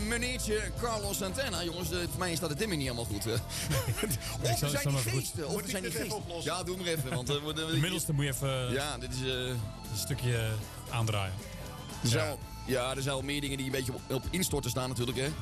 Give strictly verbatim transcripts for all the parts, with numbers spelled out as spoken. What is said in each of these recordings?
meneertje Carlos Santana. Jongens, uh, voor mij staat het dimmer niet helemaal goed. Uh. Nee, of er zijn die geesten. Of er zijn die geesten. Ja, doe maar even. Want, uh, uh, de middelste moet je even ja, dit is, uh, een stukje aandraaien. Er zijn, ja. ja, er zijn al meer dingen die een beetje op, op instorten staan natuurlijk, hè.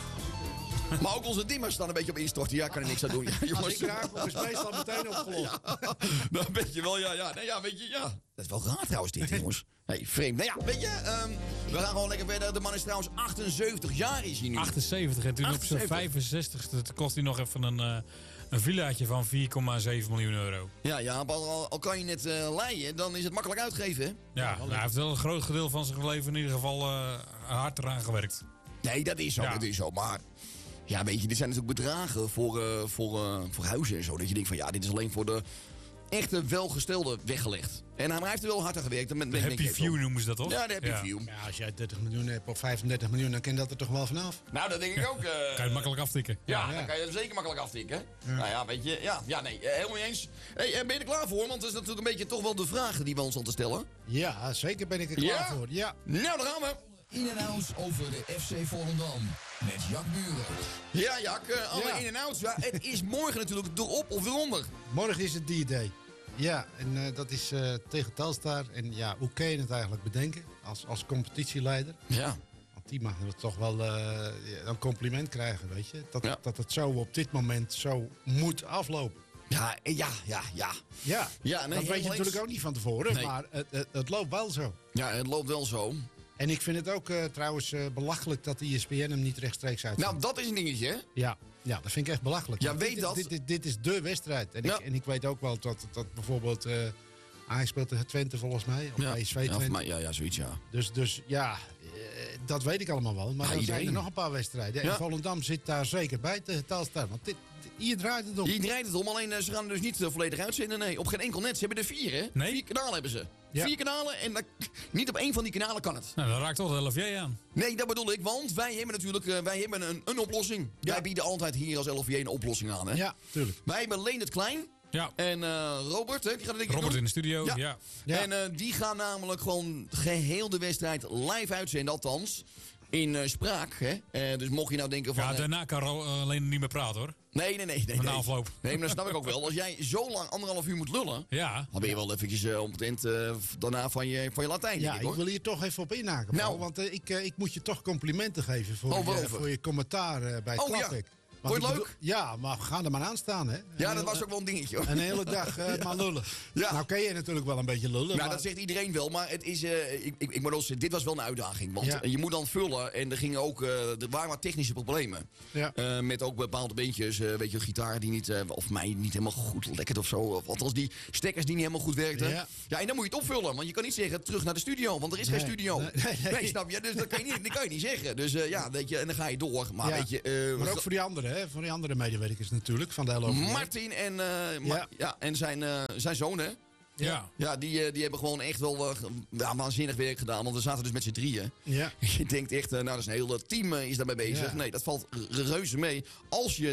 Maar ook onze dimmers staan een beetje op instorten. Ja, kan er niks aan doen. Ja, jongens. Als ik raak, is meestal meteen opgelost. Ja, nou, weet je wel, ja, ja. Nee, ja, weet je, ja. Dat is wel raar trouwens dit, jongens. Hey, vreemd. Nou ja, weet je, um, we gaan gewoon lekker verder. De man is trouwens achtenzeventig jaar is hij nu. achtenzeventig en toen achtenzeventig. Op zijn vijfenzestigste kost hij nog even een, uh, een villaatje van vier komma zeven miljoen euro. Ja, ja, al, al kan je net uh, leien, dan is het makkelijk uitgeven, hè? Ja, ja nou, hij heeft wel een groot gedeelte van zijn leven in ieder geval uh, hard eraan gewerkt. Nee, dat is zo, ja. dat is zo, maar... Ja, weet je, dit zijn natuurlijk bedragen voor, uh, voor, uh, voor huizen en zo. Dat je denkt van, ja, dit is alleen voor de echte welgestelde weggelegd. En hij heeft er wel hard aan gewerkt. Met, de happy few noemen ze dat, toch? Ja, de happy ja. few. Ja, als jij dertig miljoen hebt of vijfendertig miljoen, dan kan je dat er toch wel vanaf? Nou, dat denk ik ook. Uh, kan je het makkelijk aftikken. Ja, ja, dan kan je het zeker makkelijk aftikken. Ja. Nou ja, weet je, ja, ja nee, helemaal niet eens. Hey, ben je er klaar voor? Want dat is natuurlijk een beetje toch wel de vragen die we ons aan te stellen. Ja, zeker ben ik er klaar ja? voor. Ja. Nou, daar gaan we. In en outs over de F C Volendam. Met Jack Buren. Ja, Jack, uh, alle ja. in en outs. Ja, het is morgen natuurlijk erop of eronder. Morgen is het D-Day. Ja, en uh, dat is uh, tegen Telstar. En ja, hoe kun je het eigenlijk bedenken als, als competitieleider? Ja. Want die mag er toch wel uh, een compliment krijgen, weet je? Dat, ja. dat het zo op dit moment zo moet aflopen. Ja, ja, ja, ja. Ja, ja nee, dat weet je eens. natuurlijk ook niet van tevoren, nee. maar het, het, het loopt wel zo. Ja, het loopt wel zo. En ik vind het ook uh, trouwens uh, belachelijk dat de E S P N hem niet rechtstreeks uitzendt. Nou, dat is een dingetje, hè? Ja, ja, dat vind ik echt belachelijk. Ja, weet dit, dat. Dit, dit, dit is dé wedstrijd. En, ja. ik, en ik weet ook wel dat, dat bijvoorbeeld... Uh, Ajax speelt tegen Twente volgens mij. Of ja. P S V Twente. Ja, mij, ja, ja, zoiets, ja. Dus, dus ja, uh, dat weet ik allemaal wel. Maar ja, er zijn er nog een paar wedstrijden. Ja. En Volendam zit daar zeker bij tegen Telstar. Want dit, hier draait het om. Hier draait het om, alleen uh, ze gaan er dus niet uh, volledig uitzenden. Nee, op geen enkel net. Ze hebben er vier, hè? Nee? Vier kanalen hebben ze. Ja. Vier kanalen en dat, niet op één van die kanalen kan het. Nou, dat raakt toch de L F J aan. Nee, dat bedoel ik, want wij hebben natuurlijk uh, wij hebben een, een oplossing. Ja. Wij bieden altijd hier als L F J een oplossing aan, hè? Ja, tuurlijk. Wij hebben Leen het Klein. Ja. En uh, Robert, hè, die gaat het Robert doen. in de studio, ja. ja. ja. En uh, die gaan namelijk gewoon geheel de wedstrijd live uitzenden, althans. In uh, spraak, hè. Uh, dus mocht je nou denken van... Ja, daarna kan Ro alleen niet meer praten, hoor. Nee, nee, nee. nee Van nee. afloop. Nee, maar dat snap ik ook wel. Als jij zo lang, anderhalf uur moet lullen... Ja. Dan ben je wel eventjes uh, op het eind uh, daarna van je, van je Latijn, Ja, denk ik, hoor. ik wil hier toch even op inhaken. Nou. Paul, want uh, ik, uh, ik moet je toch complimenten geven voor, oh, je, voor je commentaar uh, bij het oh, Klapwijk. Ja. Vond je het leuk? Ja, maar ga er maar aan staan, hè. Ja, en dat was ook wel een dingetje, hoor. Een hele dag uh, ja. maar lullen. Ja. Nou, kan je natuurlijk wel een beetje lullen. Nou, maar... dat zegt iedereen wel, maar het is, uh, ik, ik, ik bedoel, dit was wel een uitdaging. Want ja. je moet dan vullen en er, gingen ook, uh, er waren wat technische problemen. Ja. Uh, met ook bepaalde beentjes, uh, weet je, gitaar die niet, uh, of mij niet helemaal goed lekkert of zo. Of althans, die stekkers die niet helemaal goed werkten. Ja. ja, en dan moet je het opvullen, want je kan niet zeggen terug naar de studio, want er is nee. geen studio. Nee, nee, nee. nee, snap je? Dus dat kan je niet, dat kan je niet zeggen. Dus uh, ja, weet je, en dan ga je door. Maar, ja. weet je, uh, maar ook voor die anderen, hè? Voor die andere medewerkers natuurlijk, van de L O V. Martin en, uh, Ma ja. Ja, en zijn, uh, zijn zoon, hè? Ja. Ja, die, die hebben gewoon echt wel uh, ja, waanzinnig werk gedaan. Want we zaten dus met z'n drieën. Ja. Je denkt echt, uh, nou, dat is een heel team uh, is daarmee bezig. Ja. Nee, dat valt reuze mee. Als je